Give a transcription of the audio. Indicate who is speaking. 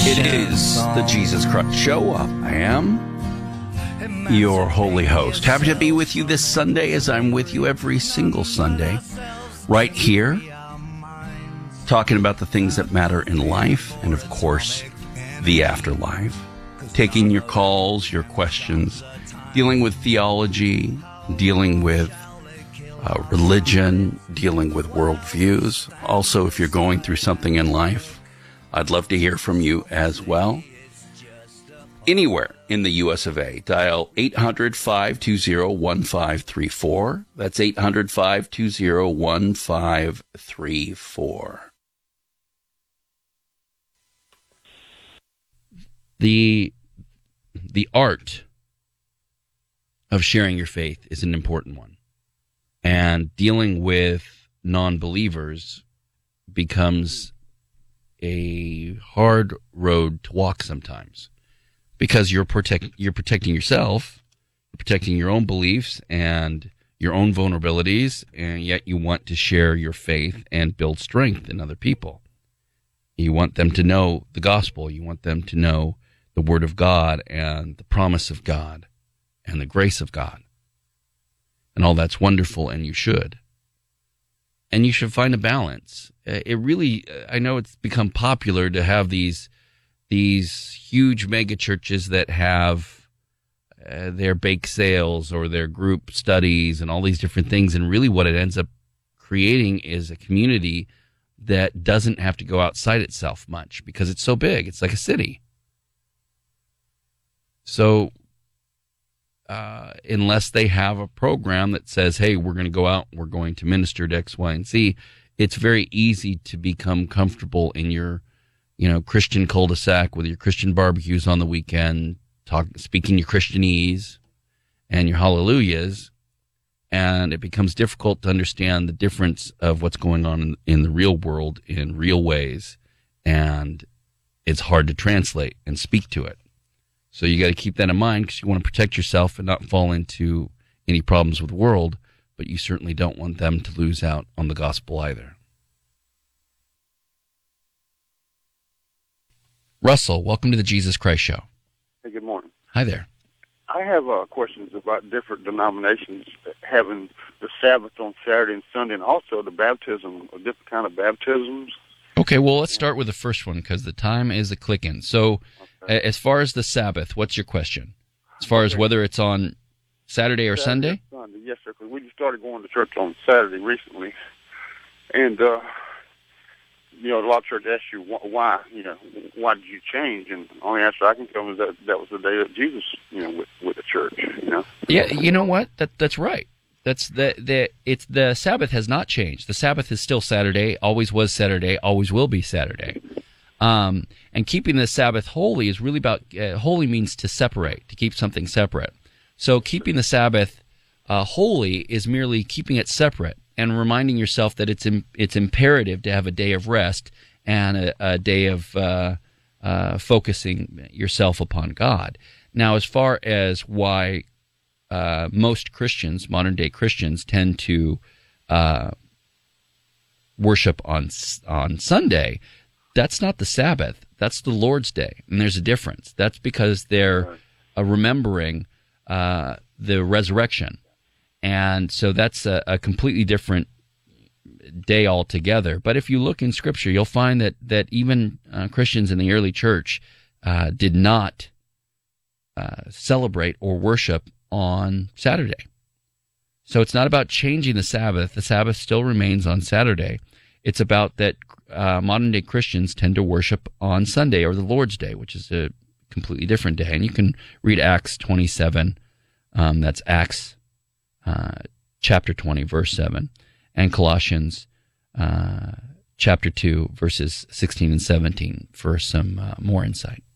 Speaker 1: It is the Jesus Christ Show. I am your holy host. Happy to be with you this Sunday, as I'm with you every single Sunday, right here, talking about the things that matter in life and, of course, the afterlife. Taking your calls, your questions, dealing with theology, dealing with religion, dealing with worldviews. Also, if you're going through something in life, I'd love to hear from you as well. Anywhere in the U.S. of A, dial 800-520-1534. That's 800-520-1534. The art of sharing your faith is an important one. And dealing with non-believers becomes a hard road to walk sometimes, because you're protecting yourself, you're protecting your own beliefs and your own vulnerabilities, and yet you want to share your faith and build strength in other people. You want them to know the gospel. You want them to know the word of God and the promise of God and the grace of God. And all that's wonderful, and you should. And you should find a balance. It really, I know it's become popular to have these huge mega churches that have their bake sales or their group studies and all these different things. And really what it ends up creating is a community that doesn't have to go outside itself much, because it's so big. It's like a city. So unless they have a program that says, hey, we're going to go out, we're going to minister to X, Y, and Z, it's very easy to become comfortable in your, Christian cul-de-sac with your Christian barbecues on the weekend, speaking your Christianese and your hallelujahs, and it becomes difficult to understand the difference of what's going on in the real world in real ways, and it's hard to translate and speak to it. So you got to keep that in mind, because you want to protect yourself and not fall into any problems with the world, but you certainly don't want them to lose out on the gospel either. Russell, welcome to the Jesus Christ Show.
Speaker 2: Hey, good morning.
Speaker 1: Hi there.
Speaker 2: I have questions about different denominations having the Sabbath on Saturday and Sunday, and also the baptism, or different kind of baptisms.
Speaker 1: Okay, well, let's start with the first one, because the time is a-clicking. So, as far as the Sabbath, what's your question? As far as whether it's on Saturday or Sunday?
Speaker 2: Sunday, yes, sir, because we just started going to church on Saturday recently. And, a lot of churches ask you why, why did you change? And the only answer I can tell them is that was the day that Jesus, with the church,
Speaker 1: Yeah, you know what? That's right. That's the Sabbath has not changed. The Sabbath is still Saturday, always was Saturday, always will be Saturday. And keeping the Sabbath holy is really about, holy means to separate, to keep something separate. So keeping the Sabbath holy is merely keeping it separate and reminding yourself that it's imperative to have a day of rest and a day of focusing yourself upon God. Now, as far as why most Christians, modern-day Christians, tend to worship on Sunday, that's not the Sabbath. That's the Lord's Day, and there's a difference. That's because they're remembering the resurrection, and so that's a completely different day altogether. But if you look in Scripture, you'll find that even Christians in the early church did not celebrate or worship on Saturday. So it's not about changing the Sabbath. The Sabbath still remains on Saturday. It's about that modern-day Christians tend to worship on Sunday, or the Lord's Day, which is a completely different day. And you can read Acts 27, that's Acts chapter 20, verse 7, and Colossians chapter 2, verses 16 and 17 for some more insight.